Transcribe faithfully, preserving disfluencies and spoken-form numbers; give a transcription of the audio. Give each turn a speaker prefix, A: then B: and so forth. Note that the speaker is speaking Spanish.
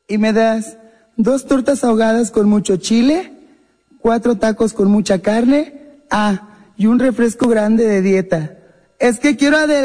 A: y me das dos tortas ahogadas con mucho chile, cuatro tacos con mucha carne, ah, y un refresco grande de dieta. Es que quiero adelgazar.